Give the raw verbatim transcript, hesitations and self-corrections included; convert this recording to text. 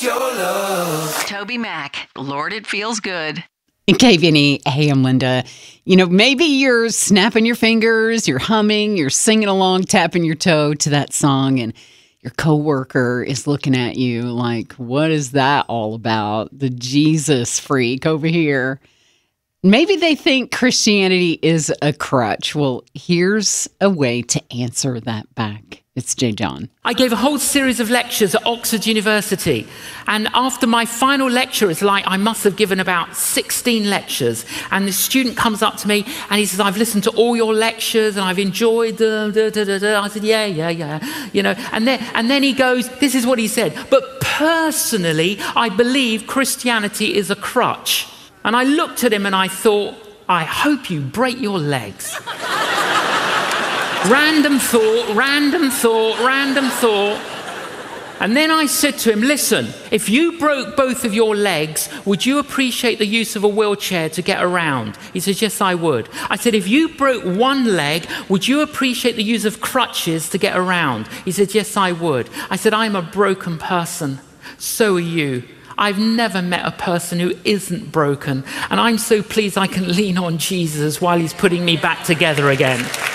your love. Toby Mac, Lord, it feels good. In K V N E, hey, I'm Linda. You know, maybe you're snapping your fingers, you're humming, you're singing along, tapping your toe to that song, and your coworker is looking at you like, what is that all about? The Jesus freak over here. Maybe they think Christianity is a crutch. Well, here's a way to answer that back. It's J. John. I gave a whole series of lectures at Oxford University. And after my final lecture, it's like I must have given about sixteen lectures. And the student comes up to me and he says, I've listened to all your lectures and I've enjoyed them. Da, da, da, da. I said, yeah, yeah, yeah. You know, and then, and then he goes, this is what he said. But personally, I believe Christianity is a crutch. And I looked at him and I thought, I hope you break your legs. Random thought, random thought, random thought. And then I said to him, listen, if you broke both of your legs, would you appreciate the use of a wheelchair to get around? He says, yes, I would. I said, if you broke one leg, would you appreciate the use of crutches to get around? He said, yes, I would. I said, I'm a broken person. So are you. I've never met a person who isn't broken. And I'm so pleased I can lean on Jesus while he's putting me back together again.